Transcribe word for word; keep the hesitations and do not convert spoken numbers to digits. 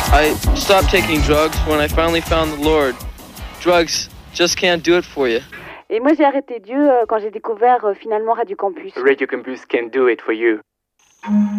I stopped taking drugs when I finally found the Lord. Drugs just can't do it for you. Et moi, j'ai arrêté Dieu euh, quand j'ai découvert euh, finalement Radio Campus. Radio Campus can do it for you.